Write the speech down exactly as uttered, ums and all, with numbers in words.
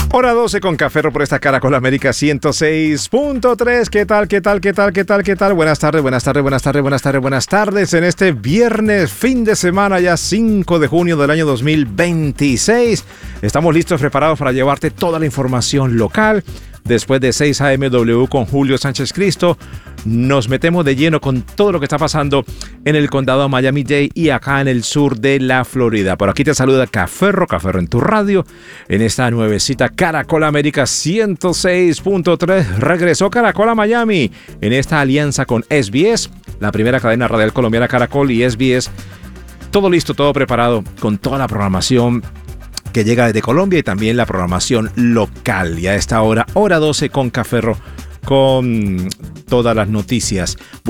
Hora doce con Café por esta Caracol América ciento seis punto tres. ¿Qué tal, qué tal, qué tal, qué tal, qué tal? Buenas tardes, buenas tardes, buenas tardes, buenas tardes, buenas tardes. En este viernes, fin de semana, ya cinco de junio del año dos mil veintiséis. Estamos listos, preparados para llevarte toda la información local. Después de seis A M W con Julio Sánchez Cristo, nos metemos de lleno con todo lo que está pasando en el condado de Miami-Dade y acá en el sur de la Florida. Por aquí te saluda Caferro, Caferro en tu radio, en esta nuevecita Caracol América ciento seis punto tres. Regresó Caracol a Miami en esta alianza con S B S, la primera cadena radial colombiana Caracol y S B S. Todo listo, todo preparado con toda la programación que llega desde Colombia y también la programación local. Y a esta hora, hora doce con Caferro, con todas las noticias.